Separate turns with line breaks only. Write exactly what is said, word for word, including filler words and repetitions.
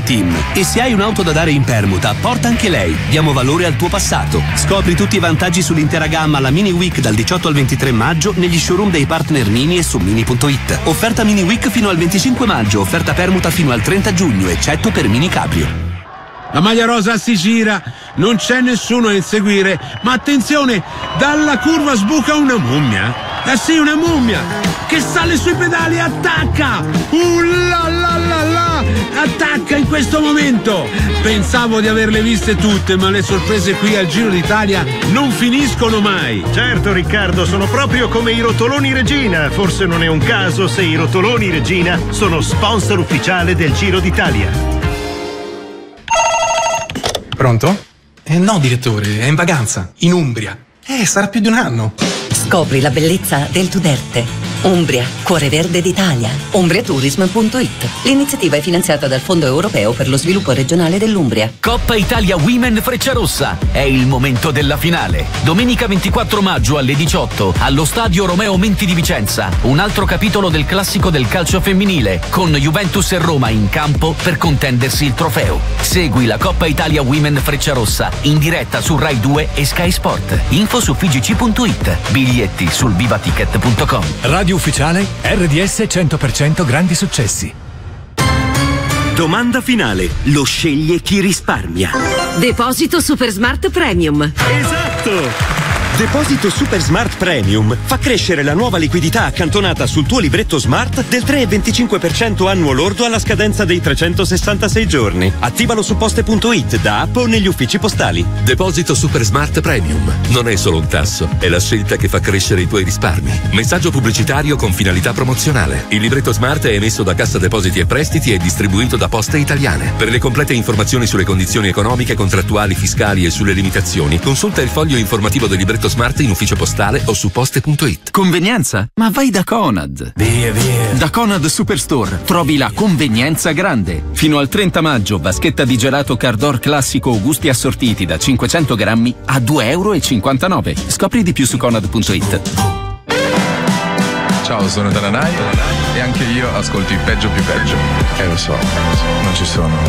un team. E se hai un'auto da dare in permuta, porta anche lei. Diamo valore al tuo passato. Scopri tutti i vantaggi sull'intera gamma alla Mini Week dal diciotto al ventitré maggio negli showroom dei partner Mini e su mini punto it. Offerta Mini Week fino al venticinque maggio, offerta permuta fino al trenta giugno, eccetto per Mini Cabrio.
La maglia rosa si gira, non c'è nessuno a inseguire, ma attenzione, dalla curva sbuca una mummia. Eh sì, una mummia che sale sui pedali e attacca. Uh la la la la, attacca in questo momento. Pensavo di averle viste tutte, ma le sorprese qui al Giro d'Italia non finiscono mai.
Certo Riccardo, sono proprio come i rotoloni Regina. Forse non è un caso se i rotoloni Regina sono sponsor ufficiale del Giro d'Italia.
Pronto? Eh no, direttore, è in vacanza, in Umbria. Eh, sarà più di un anno.
Scopri la bellezza del Tuderte. Umbria, cuore verde d'Italia. umbriatourism punto it. L'iniziativa è finanziata dal Fondo Europeo per lo Sviluppo Regionale dell'Umbria.
Coppa Italia Women Frecciarossa. È il momento della finale. Domenica ventiquattro maggio alle diciotto allo stadio Romeo Menti di Vicenza. Un altro capitolo del classico del calcio femminile, con Juventus e Roma in campo per contendersi il trofeo. Segui la Coppa Italia Women Frecciarossa in diretta su Rai due e Sky Sport. Info su F I G C punto it. Biglietti sul vivaticket punto com.
Radio ufficiale R D S cento per cento grandi successi.
Domanda finale. Lo sceglie chi risparmia.
Deposito Super Smart Premium.
Esatto! Deposito Super Smart Premium fa crescere la nuova liquidità accantonata sul tuo libretto Smart del tre virgola venticinque per cento annuo lordo alla scadenza dei trecentosessantasei giorni. Attivalo su poste punto it, da app o negli uffici postali.
Deposito Super Smart Premium non è solo un tasso, è la scelta che fa crescere i tuoi risparmi. Messaggio pubblicitario con finalità promozionale. Il libretto Smart è emesso da Cassa Depositi e Prestiti e distribuito da Poste Italiane. Per le complete informazioni sulle condizioni economiche, contrattuali, fiscali e sulle limitazioni, consulta il foglio informativo del libretto Smart in ufficio postale o su poste punto it.
Convenienza? Ma vai da Conad. Via, via. Da Conad Superstore trovi la convenienza grande. Fino al trenta maggio, vaschetta di gelato Cardor classico o gusti assortiti da cinquecento grammi a due virgola cinquantanove euro. Scopri di più su conad punto it.
Ciao, sono Tananai e anche io ascolto il peggio più peggio. E eh, lo so, non ci sono